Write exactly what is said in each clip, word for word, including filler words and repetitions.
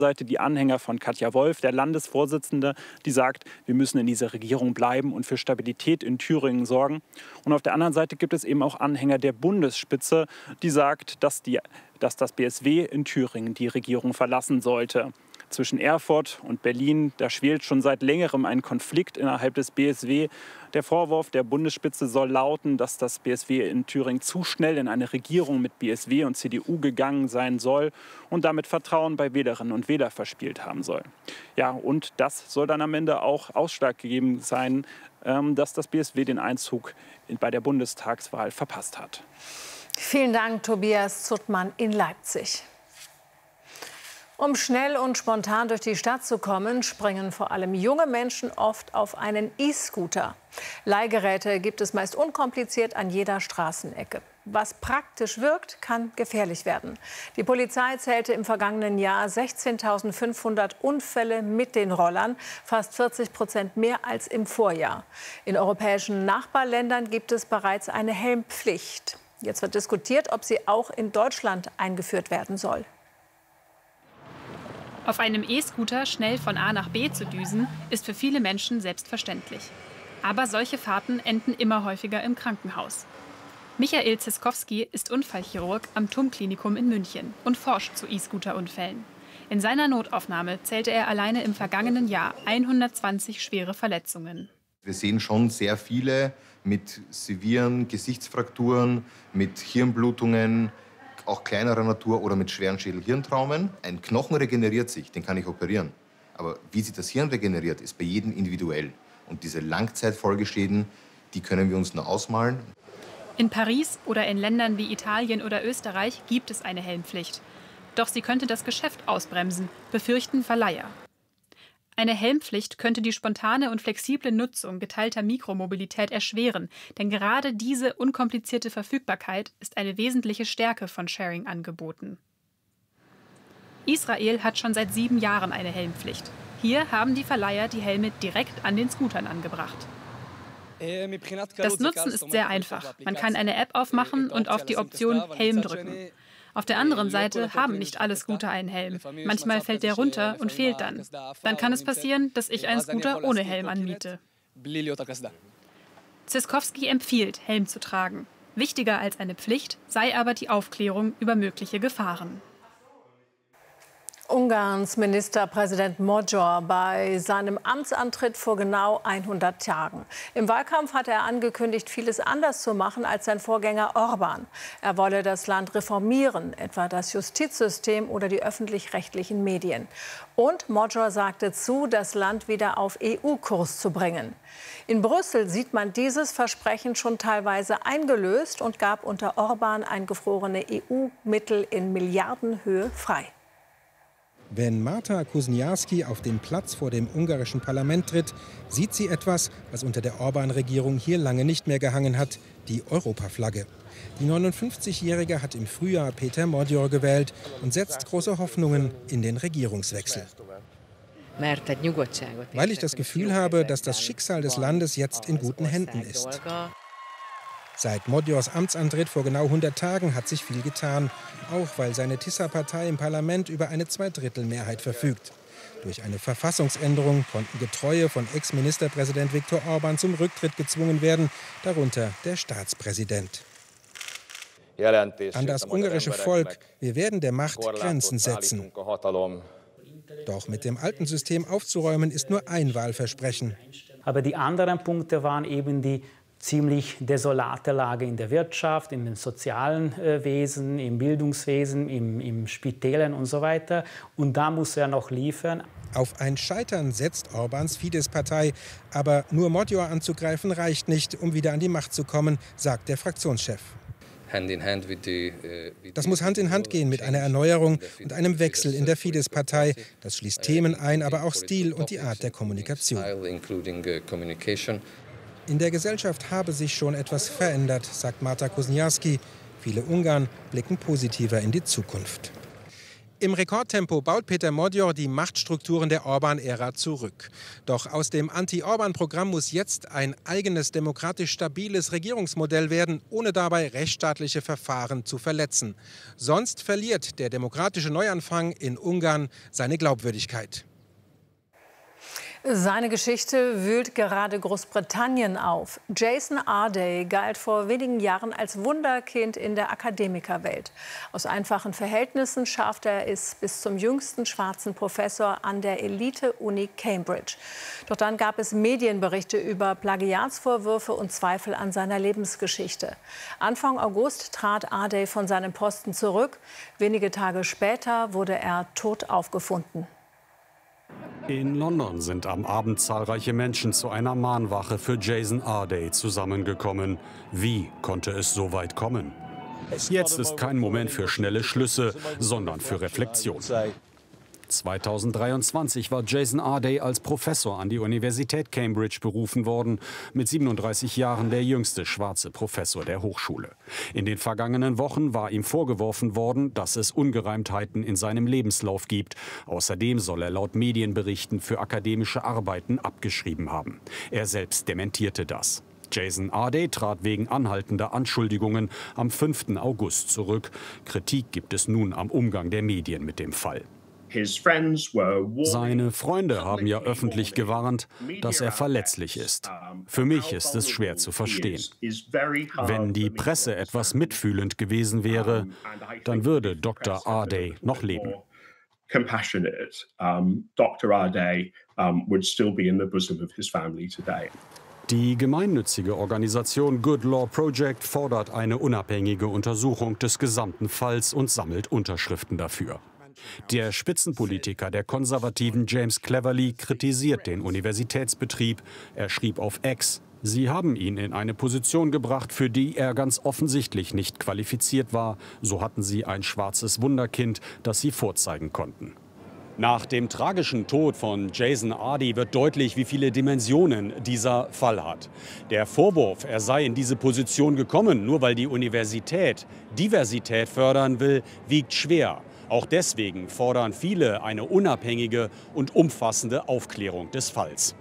Seite die Anhänger von Katja Wolf, der Landesvorsitzende, die sagt, wir müssen in dieser Regierung bleiben und für Stabilität in Thüringen sorgen. Und auf der anderen Seite gibt es eben auch Anhänger der Bundesspitze, die sagt, dass, die, dass das B S W in Thüringen die Regierung verlassen sollte. Zwischen Erfurt und Berlin, da schwelt schon seit längerem ein Konflikt innerhalb des B S W. Der Vorwurf der Bundesspitze soll lauten, dass das B S W in Thüringen zu schnell in eine Regierung mit B S W und C D U gegangen sein soll und damit Vertrauen bei Wählerinnen und Wählern verspielt haben soll. Ja, und das soll dann am Ende auch ausschlaggebend sein, dass das B S W den Einzug bei der Bundestagswahl verpasst hat. Vielen Dank, Tobias Zuttmann in Leipzig. Um schnell und spontan durch die Stadt zu kommen, springen vor allem junge Menschen oft auf einen E-Scooter. Leihgeräte gibt es meist unkompliziert an jeder Straßenecke. Was praktisch wirkt, kann gefährlich werden. Die Polizei zählte im vergangenen Jahr sechzehntausendfünfhundert Unfälle mit den Rollern, fast vierzig Prozent mehr als im Vorjahr. In europäischen Nachbarländern gibt es bereits eine Helmpflicht. Jetzt wird diskutiert, ob sie auch in Deutschland eingeführt werden soll. Auf einem E-Scooter schnell von A nach B zu düsen, ist für viele Menschen selbstverständlich. Aber solche Fahrten enden immer häufiger im Krankenhaus. Michael Ziskowski ist Unfallchirurg am T U M-Klinikum in München und forscht zu E-Scooter-Unfällen. In seiner Notaufnahme zählte er alleine im vergangenen Jahr hundertzwanzig schwere Verletzungen. Wir sehen schon sehr viele mit sevieren Gesichtsfrakturen, mit Hirnblutungen, auch kleinerer Natur oder mit schweren Schädel-Hirntraumen. Ein Knochen regeneriert sich, den kann ich operieren. Aber wie sich das Hirn regeneriert, ist bei jedem individuell. Und diese Langzeitfolgeschäden, die können wir uns nur ausmalen. In Paris oder in Ländern wie Italien oder Österreich gibt es eine Helmpflicht. Doch sie könnte das Geschäft ausbremsen, befürchten Verleiher. Eine Helmpflicht könnte die spontane und flexible Nutzung geteilter Mikromobilität erschweren, denn gerade diese unkomplizierte Verfügbarkeit ist eine wesentliche Stärke von Sharing-Angeboten. Israel hat schon seit sieben Jahren eine Helmpflicht. Hier haben die Verleiher die Helme direkt an den Scootern angebracht. Das Nutzen ist sehr einfach. Man kann eine App aufmachen und auf die Option Helm drücken. Auf der anderen Seite haben nicht alle Scooter einen Helm. Manchmal fällt der runter und fehlt dann. Dann kann es passieren, dass ich einen Scooter ohne Helm anmiete. Ziskowski empfiehlt, Helm zu tragen. Wichtiger als eine Pflicht sei aber die Aufklärung über mögliche Gefahren. Ungarns Ministerpräsident Magyar bei seinem Amtsantritt vor genau hundert Tagen. Im Wahlkampf hatte er angekündigt, vieles anders zu machen als sein Vorgänger Orbán. Er wolle das Land reformieren, etwa das Justizsystem oder die öffentlich-rechtlichen Medien. Und Magyar sagte zu, das Land wieder auf E U-Kurs zu bringen. In Brüssel sieht man dieses Versprechen schon teilweise eingelöst und gab unter Orbán eingefrorene E U-Mittel in Milliardenhöhe frei. Wenn Marta Kuzniarski auf den Platz vor dem ungarischen Parlament tritt, sieht sie etwas, was unter der Orbán-Regierung hier lange nicht mehr gehangen hat, die Europaflagge. Die neunundfünfzigjährige hat im Frühjahr Péter Magyar gewählt und setzt große Hoffnungen in den Regierungswechsel. Weil ich das Gefühl habe, dass das Schicksal des Landes jetzt in guten Händen ist. Seit Magyars Amtsantritt vor genau hundert Tagen hat sich viel getan, auch weil seine Tisza-Partei im Parlament über eine Zweidrittelmehrheit verfügt. Durch eine Verfassungsänderung konnten Getreue von Ex-Ministerpräsident Viktor Orbán zum Rücktritt gezwungen werden, darunter der Staatspräsident. An das ungarische Volk, wir werden der Macht Grenzen setzen. Doch mit dem alten System aufzuräumen, ist nur ein Wahlversprechen. Aber die anderen Punkte waren eben die ziemlich desolate Lage in der Wirtschaft, in den sozialen äh, Wesen, im Bildungswesen, im, im Spitälern und so weiter. Und da muss er noch liefern. Auf ein Scheitern setzt Orbáns Fidesz-Partei. Aber nur Magyar anzugreifen reicht nicht, um wieder an die Macht zu kommen, sagt der Fraktionschef. Das muss Hand in Hand gehen mit einer Erneuerung und einem Wechsel in der Fidesz-Partei. Das schließt Themen ein, aber auch Stil und die Art der Kommunikation. In der Gesellschaft habe sich schon etwas verändert, sagt Marta Kuzniarski. Viele Ungarn blicken positiver in die Zukunft. Im Rekordtempo baut Peter Modjor die Machtstrukturen der Orban-Ära zurück. Doch aus dem Anti-Orban-Programm muss jetzt ein eigenes, demokratisch stabiles Regierungsmodell werden, ohne dabei rechtsstaatliche Verfahren zu verletzen. Sonst verliert der demokratische Neuanfang in Ungarn seine Glaubwürdigkeit. Seine Geschichte wühlt gerade Großbritannien auf. Jason Arday galt vor wenigen Jahren als Wunderkind in der Akademikerwelt. Aus einfachen Verhältnissen schaffte er es bis zum jüngsten schwarzen Professor an der Elite-Uni Cambridge. Doch dann gab es Medienberichte über Plagiatsvorwürfe und Zweifel an seiner Lebensgeschichte. Anfang August trat Arday von seinem Posten zurück. Wenige Tage später wurde er tot aufgefunden. In London sind am Abend zahlreiche Menschen zu einer Mahnwache für Jason Arday zusammengekommen. Wie konnte es so weit kommen? Jetzt ist kein Moment für schnelle Schlüsse, sondern für Reflexion. zweitausenddreiundzwanzig war Jason Arday als Professor an die Universität Cambridge berufen worden. Mit siebenunddreißig Jahren der jüngste schwarze Professor der Hochschule. In den vergangenen Wochen war ihm vorgeworfen worden, dass es Ungereimtheiten in seinem Lebenslauf gibt. Außerdem soll er laut Medienberichten für akademische Arbeiten abgeschrieben haben. Er selbst dementierte das. Jason Arday trat wegen anhaltender Anschuldigungen am fünften August zurück. Kritik gibt es nun am Umgang der Medien mit dem Fall. Seine Freunde haben ja öffentlich gewarnt, dass er verletzlich ist. Für mich ist es schwer zu verstehen. Wenn die Presse etwas mitfühlend gewesen wäre, dann würde Doktor Arday noch leben. Die gemeinnützige Organisation Good Law Project fordert eine unabhängige Untersuchung des gesamten Falls und sammelt Unterschriften dafür. Der Spitzenpolitiker der Konservativen James Cleverly kritisiert den Universitätsbetrieb. Er schrieb auf X: Sie haben ihn in eine Position gebracht, für die er ganz offensichtlich nicht qualifiziert war. So hatten sie ein schwarzes Wunderkind, das sie vorzeigen konnten. Nach dem tragischen Tod von Jason Arday wird deutlich, wie viele Dimensionen dieser Fall hat. Der Vorwurf, er sei in diese Position gekommen, nur weil die Universität Diversität fördern will, wiegt schwer. Auch deswegen fordern viele eine unabhängige und umfassende Aufklärung des Falls.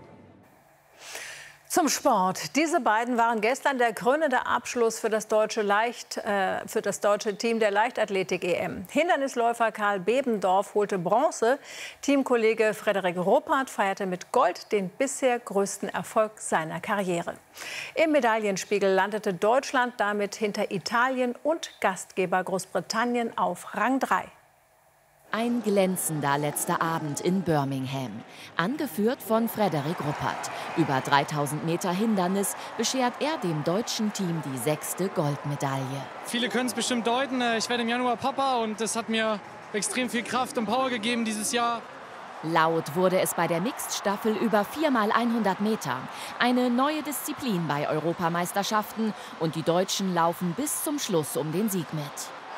Zum Sport. Diese beiden waren gestern der krönende Abschluss für das deutsche, Leicht, äh, für das deutsche Team der Leichtathletik-E M. Hindernisläufer Karl Bebendorf holte Bronze. Teamkollege Frederik Ruppert feierte mit Gold den bisher größten Erfolg seiner Karriere. Im Medaillenspiegel landete Deutschland damit hinter Italien und Gastgeber Großbritannien auf Rang drei. Ein glänzender letzter Abend in Birmingham, angeführt von Frederik Ruppert. Über dreitausend Meter Hindernis beschert er dem deutschen Team die sechste Goldmedaille. Viele können es bestimmt deuten, ich werde im Januar Papa und das hat mir extrem viel Kraft und Power gegeben dieses Jahr. Laut wurde es bei der Mixed-Staffel über vier mal hundert Meter. Eine neue Disziplin bei Europameisterschaften und die Deutschen laufen bis zum Schluss um den Sieg mit.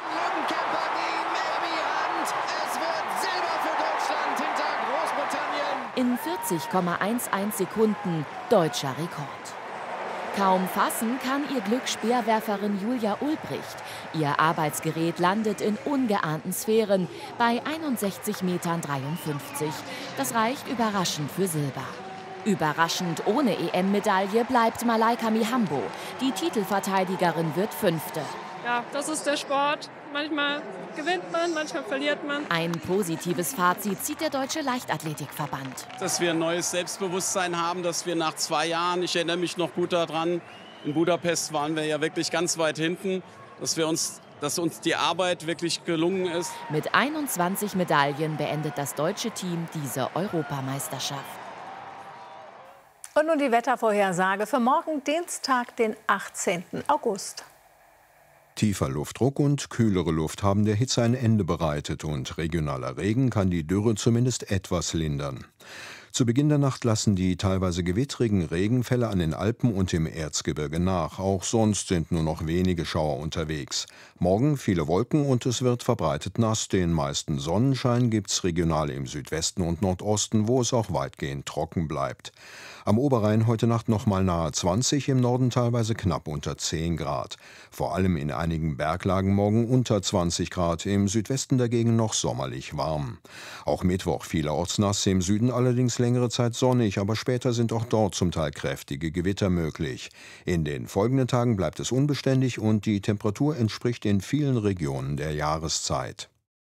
In vierzig Komma elf Sekunden deutscher Rekord. Kaum fassen kann ihr Glück Speerwerferin Julia Ulbricht. Ihr Arbeitsgerät landet in ungeahnten Sphären bei einundsechzig Komma dreiundfünfzig Metern. Das reicht überraschend für Silber. Überraschend ohne E M-Medaille bleibt Malaika Mihambo. Die Titelverteidigerin wird Fünfte. Ja, das ist der Sport. Manchmal gewinnt man, manchmal verliert man. Ein positives Fazit zieht der Deutsche Leichtathletikverband. Dass wir ein neues Selbstbewusstsein haben, dass wir nach zwei Jahren, ich erinnere mich noch gut daran, in Budapest waren wir ja wirklich ganz weit hinten, dass wir uns, dass uns die Arbeit wirklich gelungen ist. Mit einundzwanzig Medaillen beendet das deutsche Team diese Europameisterschaft. Und nun die Wettervorhersage für morgen, Dienstag, den achtzehnten August. Tiefer Luftdruck und kühlere Luft haben der Hitze ein Ende bereitet und regionaler Regen kann die Dürre zumindest etwas lindern. Zu Beginn der Nacht lassen die teilweise gewittrigen Regenfälle an den Alpen und im Erzgebirge nach. Auch sonst sind nur noch wenige Schauer unterwegs. Morgen viele Wolken und es wird verbreitet nass. Den meisten Sonnenschein gibt's regional im Südwesten und Nordosten, wo es auch weitgehend trocken bleibt. Am Oberrhein heute Nacht noch mal nahe zwanzig, im Norden teilweise knapp unter zehn Grad. Vor allem in einigen Berglagen morgen unter zwanzig Grad, im Südwesten dagegen noch sommerlich warm. Auch Mittwoch vielerorts nass, im Süden allerdings längere Zeit sonnig, aber später sind auch dort zum Teil kräftige Gewitter möglich. In den folgenden Tagen bleibt es unbeständig und die Temperatur entspricht in vielen Regionen der Jahreszeit.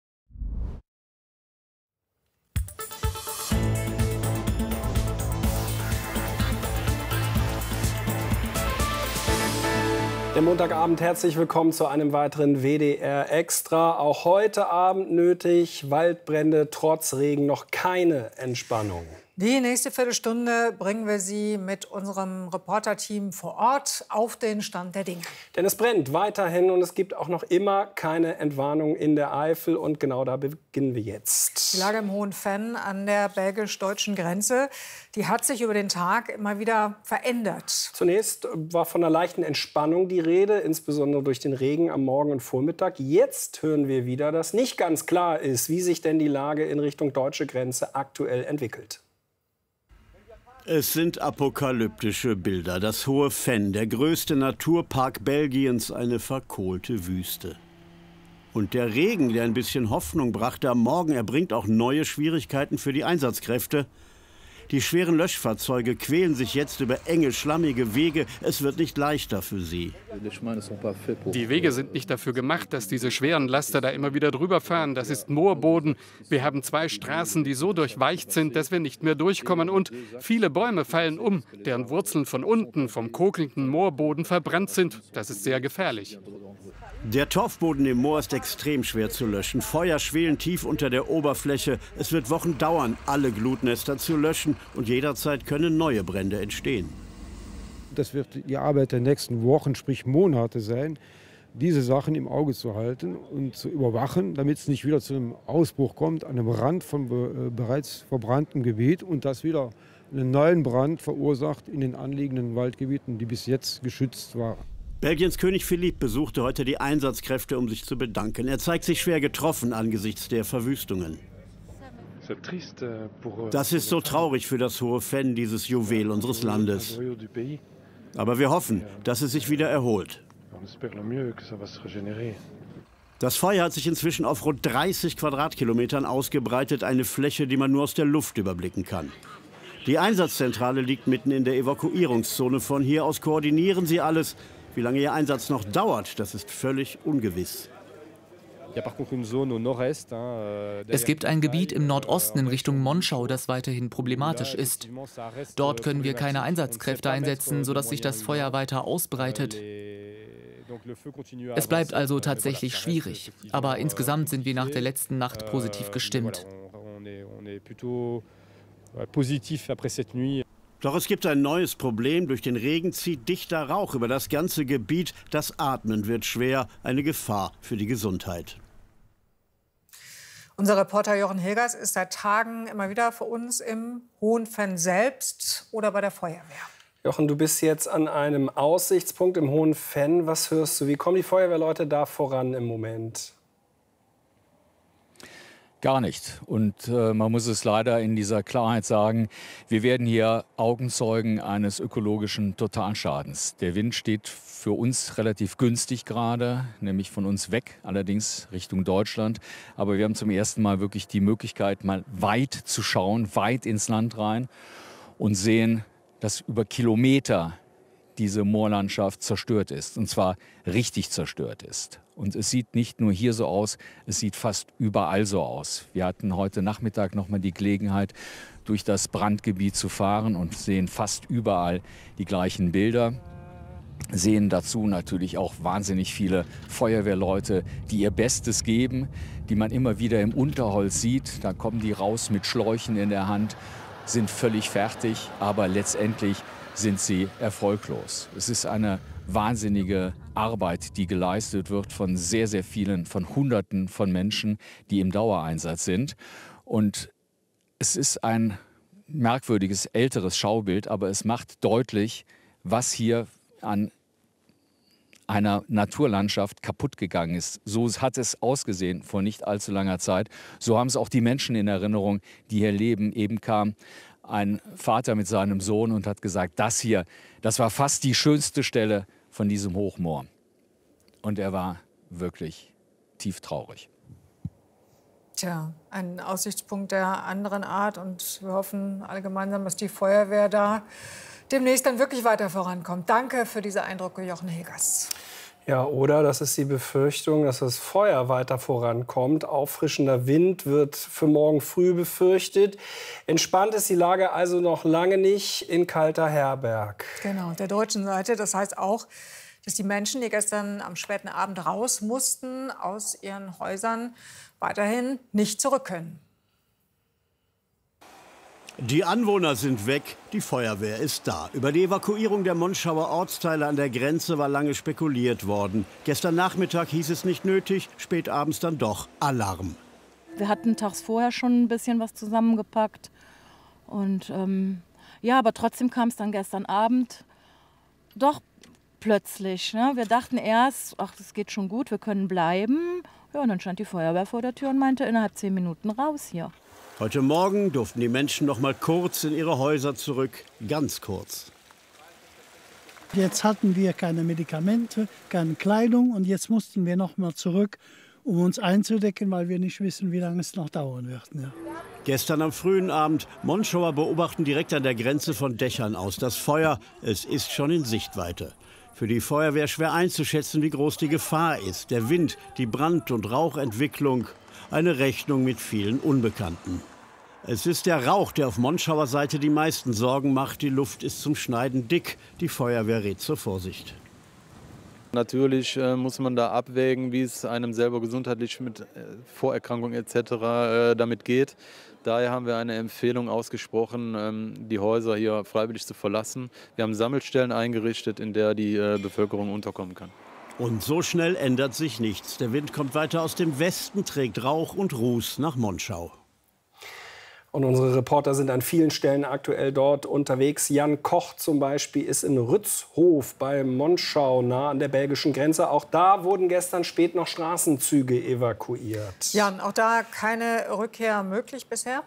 Der Montagabend, herzlich willkommen zu einem weiteren W D R Extra. Auch heute Abend nötig, Waldbrände, trotz Regen noch keine Entspannung. Die nächste Viertelstunde bringen wir Sie mit unserem Reporterteam vor Ort auf den Stand der Dinge. Denn es brennt weiterhin und es gibt auch noch immer keine Entwarnung in der Eifel. Und genau da beginnen wir jetzt. Die Lage im Hohen Venn an der belgisch-deutschen Grenze, die hat sich über den Tag immer wieder verändert. Zunächst war von einer leichten Entspannung die Rede, insbesondere durch den Regen am Morgen und Vormittag. Jetzt hören wir wieder, dass nicht ganz klar ist, wie sich denn die Lage in Richtung deutsche Grenze aktuell entwickelt. Es sind apokalyptische Bilder. Das Hohe Venn, der größte Naturpark Belgiens, eine verkohlte Wüste. Und der Regen, der ein bisschen Hoffnung brachte am Morgen, er bringt auch neue Schwierigkeiten für die Einsatzkräfte. Die schweren Löschfahrzeuge quälen sich jetzt über enge, schlammige Wege. Es wird nicht leichter für sie. Die Wege sind nicht dafür gemacht, dass diese schweren Laster da immer wieder drüber fahren. Das ist Moorboden. Wir haben zwei Straßen, die so durchweicht sind, dass wir nicht mehr durchkommen. Und viele Bäume fallen um, deren Wurzeln von unten vom kokelnden Moorboden verbrannt sind. Das ist sehr gefährlich. Der Torfboden im Moor ist extrem schwer zu löschen. Feuer schwelen tief unter der Oberfläche. Es wird Wochen dauern, alle Glutnester zu löschen. Und jederzeit können neue Brände entstehen. Das wird die Arbeit der nächsten Wochen, sprich Monate sein, diese Sachen im Auge zu halten und zu überwachen, damit es nicht wieder zu einem Ausbruch kommt, an einem Rand von be bereits verbranntem Gebiet und das wieder einen neuen Brand verursacht in den anliegenden Waldgebieten, die bis jetzt geschützt waren. Belgiens König Philippe besuchte heute die Einsatzkräfte, um sich zu bedanken. Er zeigt sich schwer getroffen angesichts der Verwüstungen. Das ist so traurig für das Hohe Venn, dieses Juwel unseres Landes. Aber wir hoffen, dass es sich wieder erholt. Das Feuer hat sich inzwischen auf rund dreißig Quadratkilometern ausgebreitet, eine Fläche, die man nur aus der Luft überblicken kann. Die Einsatzzentrale liegt mitten in der Evakuierungszone. Von hier aus koordinieren sie alles. Wie lange ihr Einsatz noch dauert, das ist völlig ungewiss. Es gibt ein Gebiet im Nordosten in Richtung Monschau, das weiterhin problematisch ist. Dort können wir keine Einsatzkräfte einsetzen, sodass sich das Feuer weiter ausbreitet. Es bleibt also tatsächlich schwierig. Aber insgesamt sind wir nach der letzten Nacht positiv gestimmt. Doch es gibt ein neues Problem. Durch den Regen zieht dichter Rauch über das ganze Gebiet. Das Atmen wird schwer, eine Gefahr für die Gesundheit. Unser Reporter Jochen Hilgers ist seit Tagen immer wieder für uns im Hohen Venn selbst oder bei der Feuerwehr. Jochen, du bist jetzt an einem Aussichtspunkt im Hohen Venn. Was hörst du? Wie kommen die Feuerwehrleute da voran im Moment? Gar nicht. Und äh, man muss es leider in dieser Klarheit sagen, wir werden hier Augenzeugen eines ökologischen Totalschadens. Der Wind steht für uns relativ günstig gerade, nämlich von uns weg, allerdings Richtung Deutschland. Aber wir haben zum ersten Mal wirklich die Möglichkeit, mal weit zu schauen, weit ins Land rein und sehen, dass über Kilometer diese Moorlandschaft zerstört ist, und zwar richtig zerstört ist. Und es sieht nicht nur hier so aus, es sieht fast überall so aus. Wir hatten heute Nachmittag noch mal die Gelegenheit, durch das Brandgebiet zu fahren und sehen fast überall die gleichen Bilder. Sehen dazu natürlich auch wahnsinnig viele Feuerwehrleute, die ihr Bestes geben, die man immer wieder im Unterholz sieht. Da kommen die raus mit Schläuchen in der Hand, sind völlig fertig, aber letztendlich sind sie erfolglos. Es ist eine wahnsinnige Arbeit, die geleistet wird von sehr, sehr vielen, von Hunderten von Menschen, die im Dauereinsatz sind. Und es ist ein merkwürdiges, älteres Schaubild, aber es macht deutlich, was hier an einer Naturlandschaft kaputt gegangen ist. So hat es ausgesehen vor nicht allzu langer Zeit. So haben es auch die Menschen in Erinnerung, die hier leben. Eben kam ein Vater mit seinem Sohn und hat gesagt, das hier, das war fast die schönste Stelle von diesem Hochmoor. Und er war wirklich tief traurig. Tja, ein Aussichtspunkt der anderen Art. Und wir hoffen alle gemeinsam, dass die Feuerwehr da demnächst dann wirklich weiter vorankommt. Danke für diese Eindrücke, Jochen Hilgers. Ja, oder das ist die Befürchtung, dass das Feuer weiter vorankommt. Auffrischender Wind wird für morgen früh befürchtet. Entspannt ist die Lage also noch lange nicht in Kalter-Herberg. Genau, der deutschen Seite. Das heißt auch, dass die Menschen, die gestern am späten Abend raus mussten aus ihren Häusern, weiterhin nicht zurück können. Die Anwohner sind weg, die Feuerwehr ist da. Über die Evakuierung der Monschauer Ortsteile an der Grenze war lange spekuliert worden. Gestern Nachmittag hieß es nicht nötig, spät abends dann doch Alarm. Wir hatten tags vorher schon ein bisschen was zusammengepackt. Und ähm, ja, aber trotzdem kam es dann gestern Abend doch plötzlich. Ne? Wir dachten erst, ach, das geht schon gut, wir können bleiben. Ja, und dann stand die Feuerwehr vor der Tür und meinte, innerhalb zehn Minuten raus hier. Heute Morgen durften die Menschen noch mal kurz in ihre Häuser zurück, ganz kurz. Jetzt hatten wir keine Medikamente, keine Kleidung und jetzt mussten wir noch mal zurück, um uns einzudecken, weil wir nicht wissen, wie lange es noch dauern wird. Ja. Gestern am frühen Abend, Monschauer beobachten direkt an der Grenze von Dächern aus das Feuer. Es ist schon in Sichtweite. Für die Feuerwehr schwer einzuschätzen, wie groß die Gefahr ist. Der Wind, die Brand- und Rauchentwicklung, eine Rechnung mit vielen Unbekannten. Es ist der Rauch, der auf Monschauer Seite die meisten Sorgen macht. Die Luft ist zum Schneiden dick. Die Feuerwehr rät zur Vorsicht. Natürlich äh, muss man da abwägen, wie es einem selber gesundheitlich mit äh, Vorerkrankungen et cetera äh, damit geht. Daher haben wir eine Empfehlung ausgesprochen, ähm, die Häuser hier freiwillig zu verlassen. Wir haben Sammelstellen eingerichtet, in der die äh, Bevölkerung unterkommen kann. Und so schnell ändert sich nichts. Der Wind kommt weiter aus dem Westen, trägt Rauch und Ruß nach Monschau. Und unsere Reporter sind an vielen Stellen aktuell dort unterwegs. Jan Koch zum Beispiel ist in Rützhof bei Monschau, nah an der belgischen Grenze. Auch da wurden gestern spät noch Straßenzüge evakuiert. Jan, auch da keine Rückkehr möglich bisher?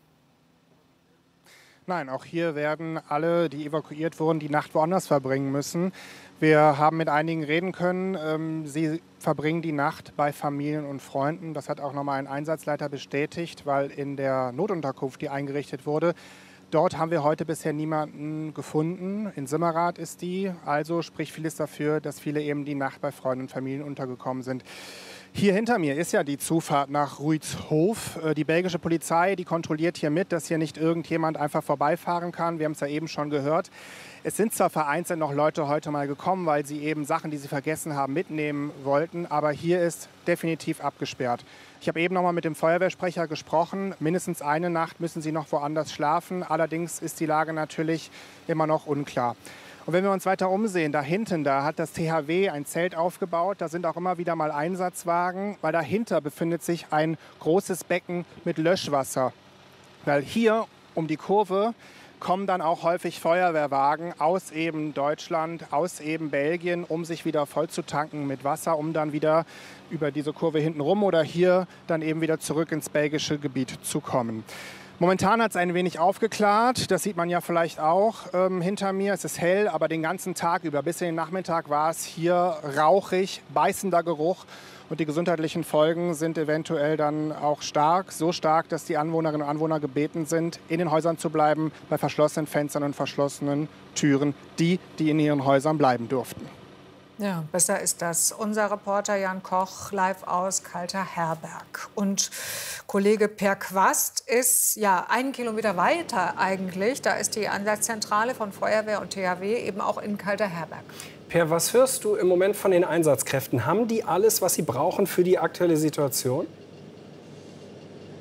Nein, auch hier werden alle, die evakuiert wurden, die Nacht woanders verbringen müssen. Wir haben mit einigen reden können. Sie verbringen die Nacht bei Familien und Freunden. Das hat auch nochmal ein Einsatzleiter bestätigt, weil in der Notunterkunft, die eingerichtet wurde, dort haben wir heute bisher niemanden gefunden. In Simmerath ist die. Also spricht vieles dafür, dass viele eben die Nacht bei Freunden und Familien untergekommen sind. Hier hinter mir ist ja die Zufahrt nach Rützhof. Die belgische Polizei, die kontrolliert hier mit, dass hier nicht irgendjemand einfach vorbeifahren kann. Wir haben es ja eben schon gehört. Es sind zwar vereinzelt noch Leute heute mal gekommen, weil sie eben Sachen, die sie vergessen haben, mitnehmen wollten. Aber hier ist definitiv abgesperrt. Ich habe eben noch mal mit dem Feuerwehrsprecher gesprochen. Mindestens eine Nacht müssen sie noch woanders schlafen. Allerdings ist die Lage natürlich immer noch unklar. Und wenn wir uns weiter umsehen, da hinten, da hat das T H W ein Zelt aufgebaut. Da sind auch immer wieder mal Einsatzwagen, weil dahinter befindet sich ein großes Becken mit Löschwasser. Weil hier um die Kurve kommen dann auch häufig Feuerwehrwagen aus eben Deutschland, aus eben Belgien, um sich wieder voll zu tanken mit Wasser, um dann wieder über diese Kurve hinten rum oder hier dann eben wieder zurück ins belgische Gebiet zu kommen. Momentan hat es ein wenig aufgeklärt, das sieht man ja vielleicht auch ähm, hinter mir. Es ist hell, aber den ganzen Tag über, bis in den Nachmittag war es hier rauchig, beißender Geruch. Und die gesundheitlichen Folgen sind eventuell dann auch stark, so stark, dass die Anwohnerinnen und Anwohner gebeten sind, in den Häusern zu bleiben, bei verschlossenen Fenstern und verschlossenen Türen, die, die in ihren Häusern bleiben durften. Ja, besser ist das. Unser Reporter Jan Koch live aus Kalter-Herberg. Und Kollege Per Quast ist ja einen Kilometer weiter eigentlich. Da ist die Einsatzzentrale von Feuerwehr und T H W eben auch in Kalter-Herberg. Per, was hörst du im Moment von den Einsatzkräften? Haben die alles, was sie brauchen für die aktuelle Situation?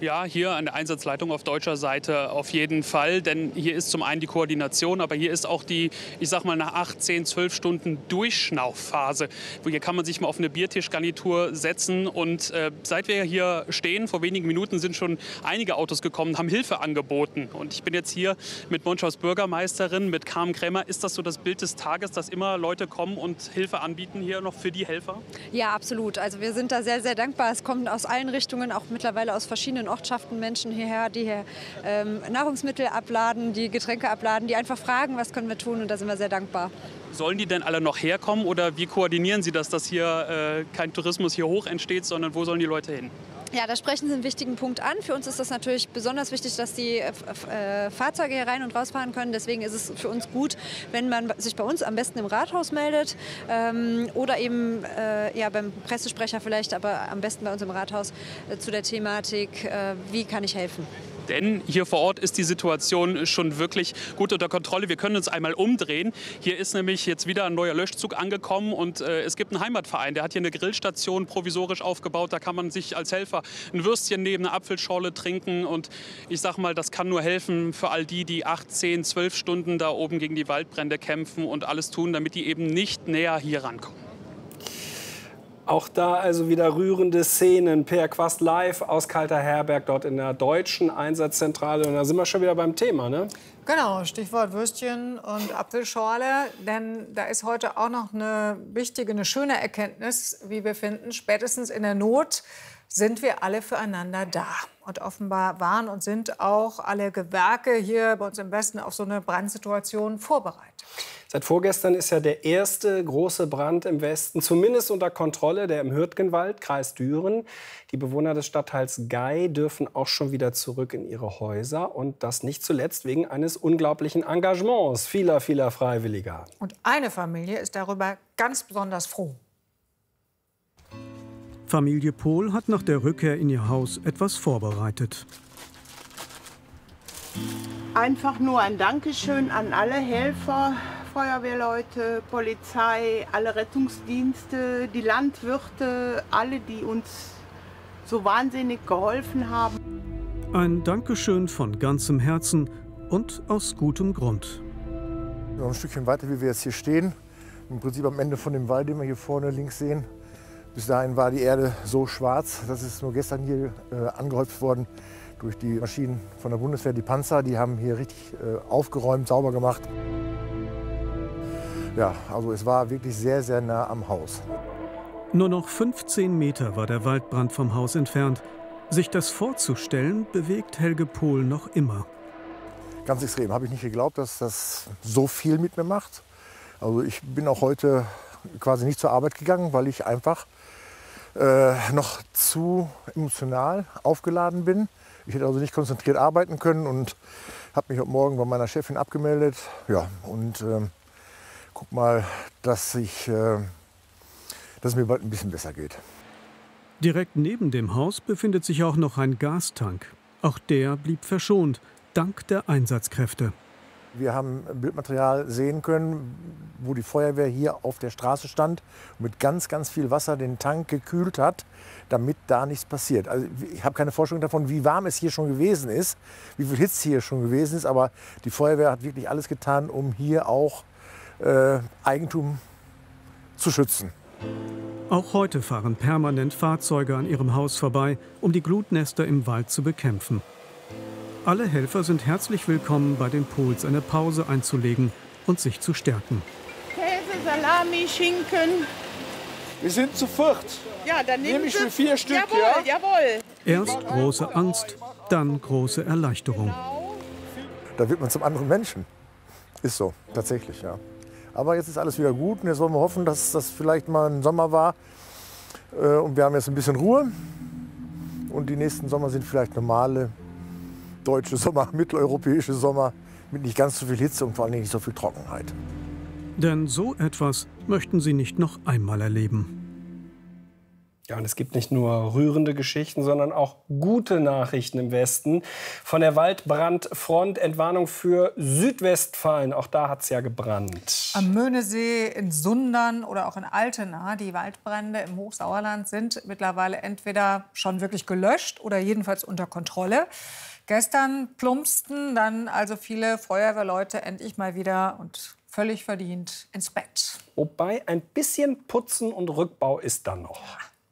Ja, hier an der Einsatzleitung auf deutscher Seite auf jeden Fall, denn hier ist zum einen die Koordination, aber hier ist auch die, ich sag mal, nach acht, zehn, zwölf Stunden Durchschnauffphase. Hier kann man sich mal auf eine Biertischgarnitur setzen und äh, seit wir hier stehen, vor wenigen Minuten sind schon einige Autos gekommen, haben Hilfe angeboten. Und ich bin jetzt hier mit Monschaus Bürgermeisterin, mit Carmen Krämer. Ist das so das Bild des Tages, dass immer Leute kommen und Hilfe anbieten hier noch für die Helfer? Ja, absolut. Also wir sind da sehr, sehr dankbar. Es kommen aus allen Richtungen, auch mittlerweile aus verschiedenen Ortschaften Menschen hierher, die hier ähm, Nahrungsmittel abladen, die Getränke abladen, die einfach fragen, was können wir tun, und da sind wir sehr dankbar. Sollen die denn alle noch herkommen oder wie koordinieren Sie das, dass hier äh, kein Tourismus hier hoch entsteht, sondern wo sollen die Leute hin? Ja, da sprechen Sie einen wichtigen Punkt an. Für uns ist das natürlich besonders wichtig, dass die äh, Fahrzeuge hier rein und rausfahren können. Deswegen ist es für uns gut, wenn man sich bei uns am besten im Rathaus meldet ähm, oder eben äh, ja, beim Pressesprecher vielleicht, aber am besten bei uns im Rathaus äh, zu der Thematik, äh, wie kann ich helfen. Denn hier vor Ort ist die Situation schon wirklich gut unter Kontrolle. Wir können uns einmal umdrehen. Hier ist nämlich jetzt wieder ein neuer Löschzug angekommen und äh, es gibt einen Heimatverein, der hat hier eine Grillstation provisorisch aufgebaut. Da kann man sich als Helfer ein Würstchen nehmen, eine Apfelschorle trinken und ich sag mal, das kann nur helfen für all die, die acht, zehn, zwölf Stunden da oben gegen die Waldbrände kämpfen und alles tun, damit die eben nicht näher hier rankommen. Auch da also wieder rührende Szenen. Per Quast live aus Kalter Herberg, dort in der deutschen Einsatzzentrale. Und da sind wir schon wieder beim Thema, ne? Genau, Stichwort Würstchen und Apfelschorle. Denn da ist heute auch noch eine wichtige, eine schöne Erkenntnis, wie wir finden. Spätestens in der Not sind wir alle füreinander da. Und offenbar waren und sind auch alle Gewerke hier bei uns im Westen auf so eine Brandsituation vorbereitet. Seit vorgestern ist ja der erste große Brand im Westen zumindest unter Kontrolle, der im Hürtgenwald, Kreis Düren. Die Bewohner des Stadtteils Gei dürfen auch schon wieder zurück in ihre Häuser. Und das nicht zuletzt wegen eines unglaublichen Engagements vieler, vieler Freiwilliger. Und eine Familie ist darüber ganz besonders froh. Familie Pohl hat nach der Rückkehr in ihr Haus etwas vorbereitet. Einfach nur ein Dankeschön an alle Helfer, Feuerwehrleute, Polizei, alle Rettungsdienste, die Landwirte, alle, die uns so wahnsinnig geholfen haben. Ein Dankeschön von ganzem Herzen und aus gutem Grund. Noch ein Stückchen weiter, wie wir jetzt hier stehen, im Prinzip am Ende von dem Wald, den wir hier vorne links sehen. Bis dahin war die Erde so schwarz, das ist nur gestern hier äh, angehäuft worden durch die Maschinen von der Bundeswehr, die Panzer. Die haben hier richtig äh, aufgeräumt, sauber gemacht. Ja, also es war wirklich sehr, sehr nah am Haus. Nur noch fünfzehn Meter war der Waldbrand vom Haus entfernt. Sich das vorzustellen, bewegt Helge Pohl noch immer. Ganz extrem. Habe ich nicht geglaubt, dass das so viel mit mir macht. Also ich bin auch heute quasi nicht zur Arbeit gegangen, weil ich einfach äh, noch zu emotional aufgeladen bin. Ich hätte also nicht konzentriert arbeiten können und habe mich heute Morgen bei meiner Chefin abgemeldet. Ja, und äh, guck mal, dass, ich, äh, dass es mir bald ein bisschen besser geht. Direkt neben dem Haus befindet sich auch noch ein Gastank. Auch der blieb verschont, dank der Einsatzkräfte. Wir haben Bildmaterial sehen können, wo die Feuerwehr hier auf der Straße stand und mit ganz, ganz viel Wasser den Tank gekühlt hat, damit da nichts passiert. Also ich habe keine Vorstellung davon, wie warm es hier schon gewesen ist, wie viel Hitze hier schon gewesen ist, aber die Feuerwehr hat wirklich alles getan, um hier auch äh, Eigentum zu schützen. Auch heute fahren permanent Fahrzeuge an ihrem Haus vorbei, um die Glutnester im Wald zu bekämpfen. Alle Helfer sind herzlich willkommen, bei den Pohls eine Pause einzulegen und sich zu stärken. Käse, Salami, Schinken. Wir sind zu viert. Ja, dann nehme ich mir vier Stück. Jawohl, ja? jawohl. Erst große Angst, dann große Erleichterung. Da wird man zum anderen Menschen. Ist so, tatsächlich, ja. Aber jetzt ist alles wieder gut und jetzt wollen wir hoffen, dass das vielleicht mal ein Sommer war. Und wir haben jetzt ein bisschen Ruhe. Und die nächsten Sommer sind vielleicht normale deutsche Sommer, mitteleuropäische Sommer mit nicht ganz so viel Hitze und vor allem nicht so viel Trockenheit. Denn so etwas möchten sie nicht noch einmal erleben. Ja, und es gibt nicht nur rührende Geschichten, sondern auch gute Nachrichten im Westen. Von der Waldbrandfront Entwarnung für Südwestfalen. Auch da hat es ja gebrannt. Am Möhnesee, in Sundern oder auch in Altena. Die Waldbrände im Hochsauerland sind mittlerweile entweder schon wirklich gelöscht oder jedenfalls unter Kontrolle. Gestern plumpsten dann also viele Feuerwehrleute endlich mal wieder und völlig verdient ins Bett. Wobei ein bisschen Putzen und Rückbau ist dann noch.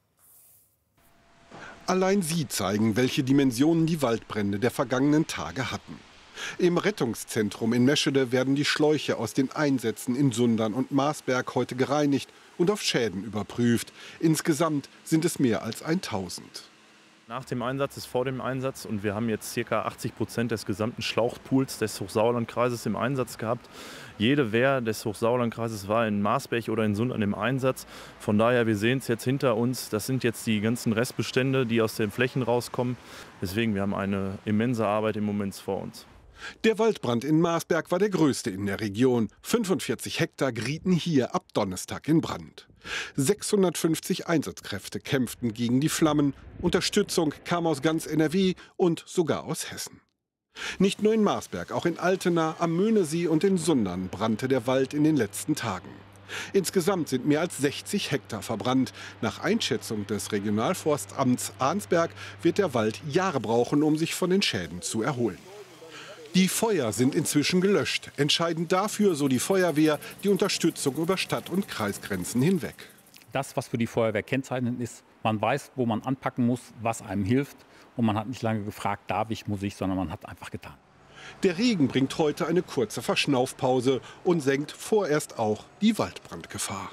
Allein sie zeigen, welche Dimensionen die Waldbrände der vergangenen Tage hatten. Im Rettungszentrum in Meschede werden die Schläuche aus den Einsätzen in Sundern und Marsberg heute gereinigt und auf Schäden überprüft. Insgesamt sind es mehr als tausend. Nach dem Einsatz ist vor dem Einsatz und wir haben jetzt ca. achtzig Prozent des gesamten Schlauchpools des Hochsauerlandkreises im Einsatz gehabt. Jede Wehr des Hochsauerlandkreises war in Marsberg oder in Sundern im Einsatz. Von daher, wir sehen es jetzt hinter uns, das sind jetzt die ganzen Restbestände, die aus den Flächen rauskommen. Deswegen, wir haben eine immense Arbeit im Moment vor uns. Der Waldbrand in Marsberg war der größte in der Region. fünfundvierzig Hektar gerieten hier ab Donnerstag in Brand. sechshundertfünfzig Einsatzkräfte kämpften gegen die Flammen. Unterstützung kam aus ganz N R W und sogar aus Hessen. Nicht nur in Marsberg, auch in Altena, am Möhnesee und in Sundern brannte der Wald in den letzten Tagen. Insgesamt sind mehr als sechzig Hektar verbrannt. Nach Einschätzung des Regionalforstamts Arnsberg wird der Wald Jahre brauchen, um sich von den Schäden zu erholen. Die Feuer sind inzwischen gelöscht. Entscheidend dafür, so die Feuerwehr, die Unterstützung über Stadt- und Kreisgrenzen hinweg. Das, was für die Feuerwehr kennzeichnend ist, man weiß, wo man anpacken muss, was einem hilft. Und man hat nicht lange gefragt, darf ich, muss ich, sondern man hat einfach getan. Der Regen bringt heute eine kurze Verschnaufpause und senkt vorerst auch die Waldbrandgefahr.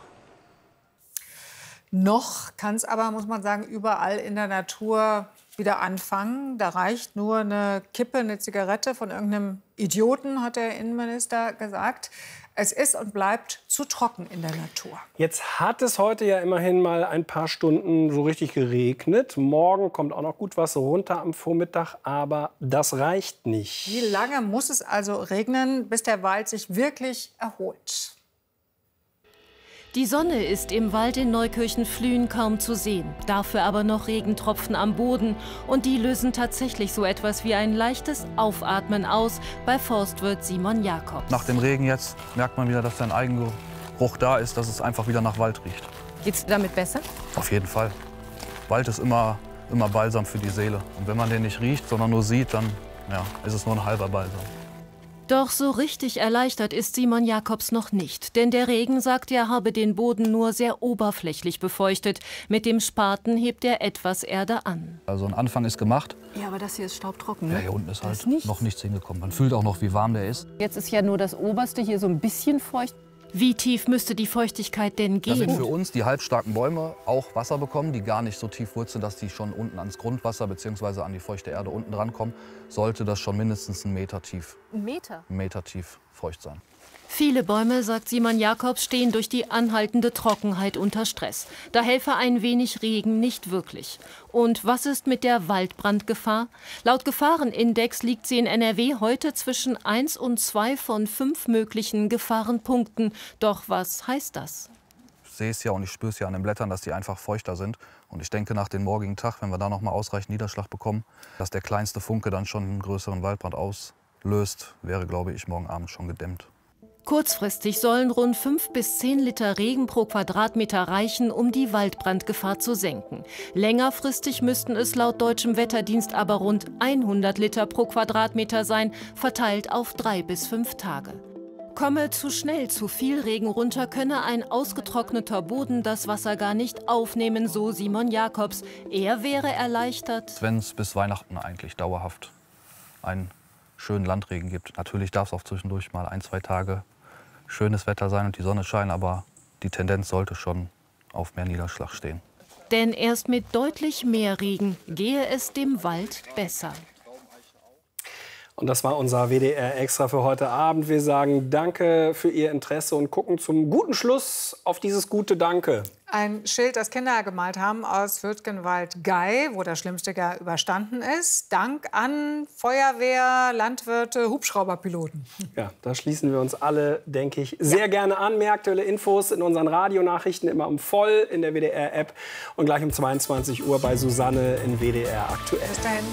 Noch kann es aber, muss man sagen, überall in der Natur wieder anfangen. Da reicht nur eine Kippe, eine Zigarette von irgendeinem Idioten, hat der Innenminister gesagt. Es ist und bleibt zu trocken in der Natur. Jetzt hat es heute ja immerhin mal ein paar Stunden so richtig geregnet. Morgen kommt auch noch gut was runter am Vormittag, aber das reicht nicht. Wie lange muss es also regnen, bis der Wald sich wirklich erholt? Die Sonne ist im Wald in Neukirchen-Flühen kaum zu sehen, dafür aber noch Regentropfen am Boden. Und die lösen tatsächlich so etwas wie ein leichtes Aufatmen aus bei Forstwirt Simon Jakobs. Nach dem Regen jetzt merkt man wieder, dass ein Eigengeruch da ist, dass es einfach wieder nach Wald riecht. Geht's damit besser? Auf jeden Fall. Wald ist immer, immer Balsam für die Seele. Und wenn man den nicht riecht, sondern nur sieht, dann ja, ist es nur ein halber Balsam. Doch so richtig erleichtert ist Simon Jakobs noch nicht. Denn der Regen, sagt er, habe den Boden nur sehr oberflächlich befeuchtet. Mit dem Spaten hebt er etwas Erde an. Also ein Anfang ist gemacht. Ja, aber das hier ist staubtrocken, ne? Ja, hier unten ist halt nichts. noch nichts hingekommen. Man fühlt auch noch, wie warm der ist. Jetzt ist ja nur das Oberste hier so ein bisschen feucht. Wie tief müsste die Feuchtigkeit denn gehen? Damit für uns die halbstarken Bäume auch Wasser bekommen, die gar nicht so tief wurzeln, dass die schon unten ans Grundwasser bzw. an die feuchte Erde unten drankommen, sollte das schon mindestens einen Meter tief, Ein Meter? einen Meter tief feucht sein. Viele Bäume, sagt Simon Jakobs, stehen durch die anhaltende Trockenheit unter Stress. Da helfe ein wenig Regen nicht wirklich. Und was ist mit der Waldbrandgefahr? Laut Gefahrenindex liegt sie in N R W heute zwischen eins und zwei von fünf möglichen Gefahrenpunkten. Doch was heißt das? Ich sehe es ja und ich spüre es ja an den Blättern, dass die einfach feuchter sind. Und ich denke, nach dem morgigen Tag, wenn wir da noch mal ausreichend Niederschlag bekommen, dass der kleinste Funke dann schon einen größeren Waldbrand auslöst, wäre, glaube ich, morgen Abend schon gedämmt. Kurzfristig sollen rund fünf bis zehn Liter Regen pro Quadratmeter reichen, um die Waldbrandgefahr zu senken. Längerfristig müssten es laut deutschem Wetterdienst aber rund hundert Liter pro Quadratmeter sein, verteilt auf drei bis fünf Tage. Komme zu schnell zu viel Regen runter, könne ein ausgetrockneter Boden das Wasser gar nicht aufnehmen, so Simon Jakobs. Er wäre erleichtert, wenn es bis Weihnachten eigentlich dauerhaft einen schönen Landregen gibt. Natürlich darf es auch zwischendurch mal ein, zwei Tage schönes Wetter sein und die Sonne scheint, aber die Tendenz sollte schon auf mehr Niederschlag stehen. Denn erst mit deutlich mehr Regen gehe es dem Wald besser. Und das war unser W D R Extra für heute Abend. Wir sagen danke für Ihr Interesse und gucken zum guten Schluss auf dieses gute Danke. Ein Schild, das Kinder gemalt haben aus Würtgenwald-Gei, wo das Schlimmste ja überstanden ist. Dank an Feuerwehr, Landwirte, Hubschrauberpiloten. Ja, da schließen wir uns alle, denke ich, sehr ja. gerne an. Mehr aktuelle Infos in unseren Radionachrichten immer um voll in der W D R-App und gleich um zweiundzwanzig Uhr bei Susanne in W D R aktuell. Bis dahin.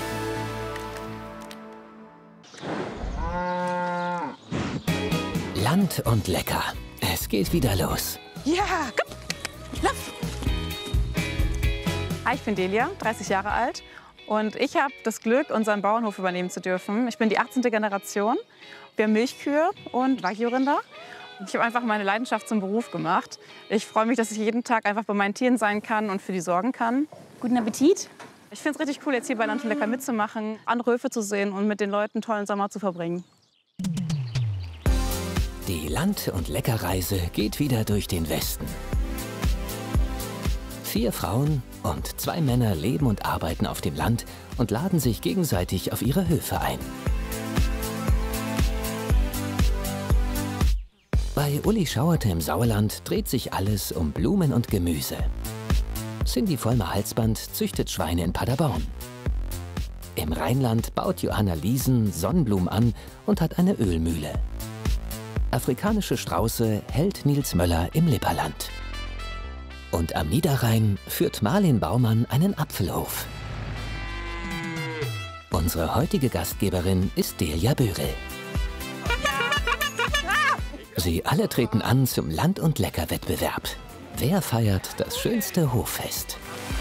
Land und lecker. Es geht wieder los. Ja, komm, lauf! Hi, ich bin Delia, dreißig Jahre alt. Und ich habe das Glück, unseren Bauernhof übernehmen zu dürfen. Ich bin die achtzehnte Generation. Wir haben Milchkühe und Wagyu-Rinder. Ich habe einfach meine Leidenschaft zum Beruf gemacht. Ich freue mich, dass ich jeden Tag einfach bei meinen Tieren sein kann und für die sorgen kann. Guten Appetit! Ich finde es richtig cool, jetzt hier bei Land und Lecker mitzumachen, andere Höfe zu sehen und mit den Leuten einen tollen Sommer zu verbringen. Die Land- und Leckerreise geht wieder durch den Westen. Vier Frauen und zwei Männer leben und arbeiten auf dem Land und laden sich gegenseitig auf ihre Höfe ein. Bei Uli Schauerte im Sauerland dreht sich alles um Blumen und Gemüse. Cindy Vollmer-Halsband züchtet Schweine in Paderborn. Im Rheinland baut Johanna Liesen Sonnenblumen an und hat eine Ölmühle. Afrikanische Strauße hält Nils Möller im Lipperland. Und am Niederrhein führt Marlin Baumann einen Apfelhof. Unsere heutige Gastgeberin ist Delia Börel. Sie alle treten an zum Land- und Lecker-Wettbewerb. Wer feiert das schönste Hoffest?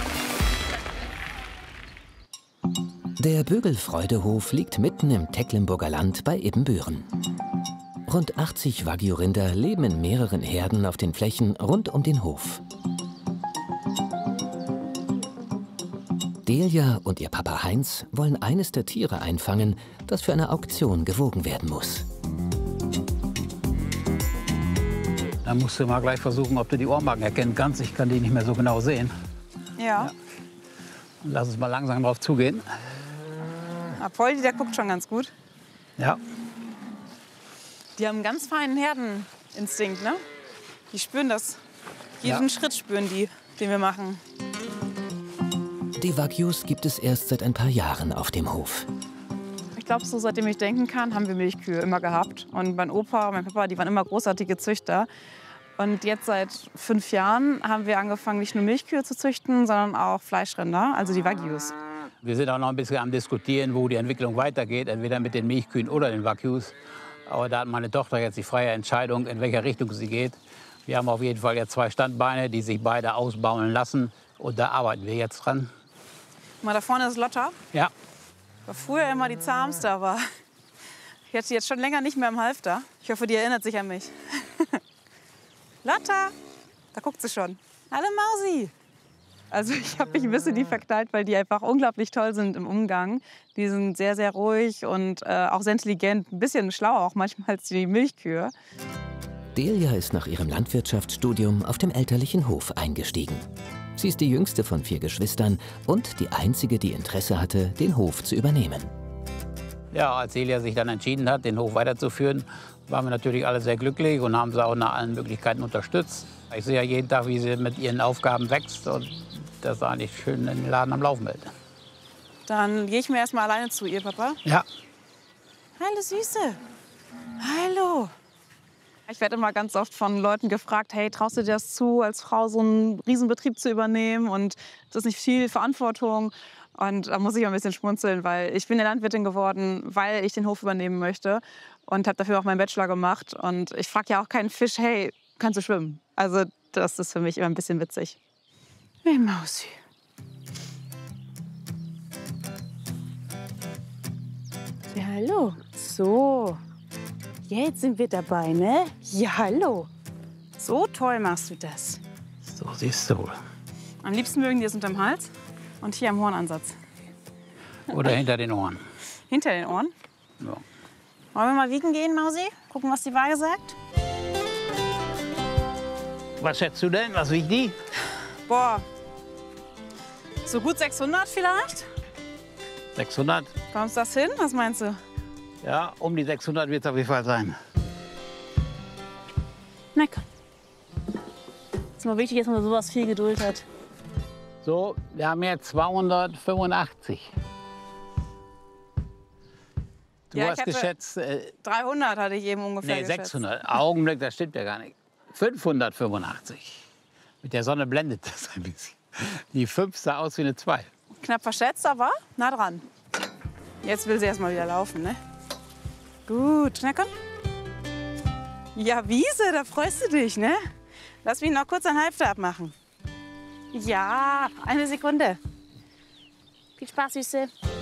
Der Bögelfreudehof liegt mitten im Tecklenburger Land bei Ibbenbüren. Rund achtzig Wagyu-Rinder leben in mehreren Herden auf den Flächen rund um den Hof. Delia und ihr Papa Heinz wollen eines der Tiere einfangen, das für eine Auktion gewogen werden muss. Dann musst du mal gleich versuchen, ob du die Ohrmarken erkennen kannst. Ich kann die nicht mehr so genau sehen. Ja. ja. Lass uns mal langsam drauf zugehen. Apolli, der guckt schon ganz gut. Ja. Die haben einen ganz feinen Herdeninstinkt, ne? Die spüren das. Jeden ja. Schritt spüren die, den wir machen. Die Wagyus gibt es erst seit ein paar Jahren auf dem Hof. Ich glaube, so seitdem ich denken kann, haben wir Milchkühe immer gehabt. Und mein Opa und mein Papa, die waren immer großartige Züchter. Und jetzt seit fünf Jahren haben wir angefangen, nicht nur Milchkühe zu züchten, sondern auch Fleischrinder, also die Wagyus. Wir sind auch noch ein bisschen am Diskutieren, wo die Entwicklung weitergeht, entweder mit den Milchkühen oder den Wagyus. Aber da hat meine Tochter jetzt die freie Entscheidung, in welcher Richtung sie geht. Wir haben auf jeden Fall jetzt zwei Standbeine, die sich beide ausbauen lassen. Und da arbeiten wir jetzt dran. Mal da vorne ist Lotta. Ja. War früher immer die zahmste, aber ich hatte jetzt schon länger nicht mehr im Halfter. Ich hoffe, die erinnert sich an mich. Lotta, da guckt sie schon. Hallo Mausi. Also ich habe mich ein bisschen die verknallt, weil die einfach unglaublich toll sind im Umgang. Die sind sehr, sehr ruhig und äh, auch sehr intelligent. Ein bisschen schlauer auch manchmal als die Milchkühe. Delia ist nach ihrem Landwirtschaftsstudium auf dem elterlichen Hof eingestiegen. Sie ist die jüngste von vier Geschwistern und die einzige, die Interesse hatte, den Hof zu übernehmen. Ja, als Delia sich dann entschieden hat, den Hof weiterzuführen, waren wir natürlich alle sehr glücklich und haben sie auch nach allen Möglichkeiten unterstützt. Ich sehe ja jeden Tag, wie sie mit ihren Aufgaben wächst und das ist eigentlich schön den Laden am Laufen hält. Dann gehe ich mir erst mal alleine zu ihr, Papa. Ja. Hallo Süße. Hallo. Ich werde immer ganz oft von Leuten gefragt, hey, traust du dir das zu, als Frau so einen Riesenbetrieb zu übernehmen? Und das ist nicht viel Verantwortung. Und da muss ich ein bisschen schmunzeln, weil ich bin eine Landwirtin geworden, weil ich den Hof übernehmen möchte. Und habe dafür auch meinen Bachelor gemacht. Und ich frage ja auch keinen Fisch, hey, kannst du schwimmen? Also das ist für mich immer ein bisschen witzig. Hey, Mausi. Ja, hallo. So. Jetzt sind wir dabei, ne? Ja, hallo. So toll machst du das. So siehst du. Am liebsten mögen die es unterm Hals und hier am Hornansatz. Oder hinter den Ohren. Hinter den Ohren? Ja. Wollen wir mal wiegen gehen, Mausi? Gucken, was die Waage sagt? Was schätzt du denn? Was wiegt die? Boah. So gut sechshundert vielleicht? sechshundert? Kommst du das hin? Was meinst du? Ja, um die sechshundert wird es auf jeden Fall sein. Na komm. Es ist mal wichtig, dass man sowas viel Geduld hat. So, wir haben jetzt zweihundertfünfundachtzig. Du Ja, ich hast hatte geschätzt... Äh, dreihundert hatte ich eben ungefähr nee, geschätzt. sechshundert. Augenblick, das stimmt ja gar nicht. fünfhundertfünfundachtzig. Mit der Sonne blendet das ein bisschen. Die fünf sah aus wie eine zwei. Knapp verschätzt, aber nah dran. Jetzt will sie erst mal wieder laufen, ne? Gut, na komm. Ja, Wiese, da freust du dich, ne? Lass mich noch kurz ein Halfter abmachen. Ja, eine Sekunde. Viel Spaß, Süße.